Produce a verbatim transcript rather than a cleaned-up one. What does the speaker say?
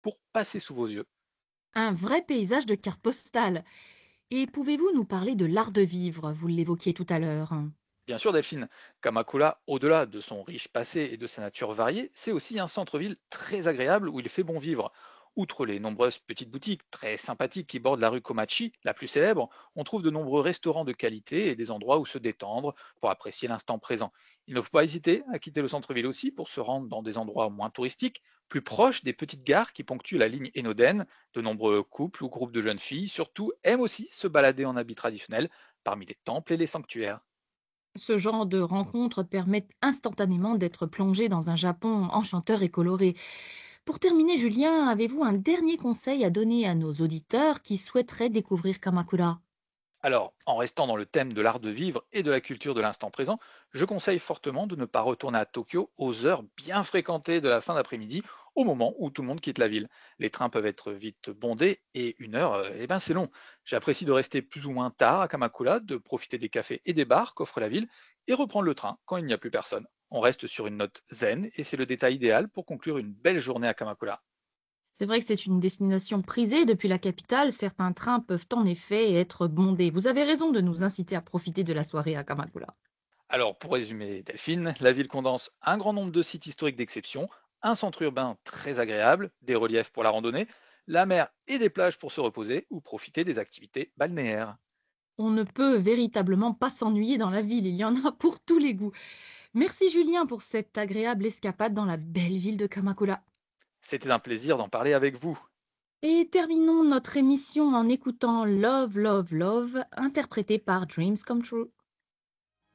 pour passer sous vos yeux. Un vrai paysage de carte postale. Et pouvez-vous nous parler de l'art de vivre? Vous l'évoquiez tout à l'heure. Bien sûr, Delphine, Kamakura, au-delà de son riche passé et de sa nature variée, c'est aussi un centre-ville très agréable où il fait bon vivre. Outre les nombreuses petites boutiques très sympathiques qui bordent la rue Komachi, la plus célèbre, on trouve de nombreux restaurants de qualité et des endroits où se détendre pour apprécier l'instant présent. Il ne faut pas hésiter à quitter le centre-ville aussi pour se rendre dans des endroits moins touristiques, plus proches des petites gares qui ponctuent la ligne Enoden. De nombreux couples ou groupes de jeunes filles, surtout, aiment aussi se balader en habits traditionnels parmi les temples et les sanctuaires. Ce genre de rencontres permet instantanément d'être plongé dans un Japon enchanteur et coloré. Pour terminer, Julien, avez-vous un dernier conseil à donner à nos auditeurs qui souhaiteraient découvrir Kamakura? Alors, en restant dans le thème de l'art de vivre et de la culture de l'instant présent, je conseille fortement de ne pas retourner à Tokyo aux heures bien fréquentées de la fin d'après-midi, au moment où tout le monde quitte la ville. Les trains peuvent être vite bondés et une heure, euh, eh ben c'est long. J'apprécie de rester plus ou moins tard à Kamakura, de profiter des cafés et des bars qu'offre la ville et reprendre le train quand il n'y a plus personne. On reste sur une note zen et c'est le détail idéal pour conclure une belle journée à Kamakura. C'est vrai que c'est une destination prisée depuis la capitale. Certains trains peuvent en effet être bondés. Vous avez raison de nous inciter à profiter de la soirée à Kamakura. Alors, pour résumer, Delphine, la ville condense un grand nombre de sites historiques d'exception, un centre urbain très agréable, des reliefs pour la randonnée, la mer et des plages pour se reposer ou profiter des activités balnéaires. On ne peut véritablement pas s'ennuyer dans la ville. Il y en a pour tous les goûts. Merci Julien pour cette agréable escapade dans la belle ville de Kamakura. C'était un plaisir d'en parler avec vous. Et terminons notre émission en écoutant Love, Love, Love, interprété par Dreams Come True.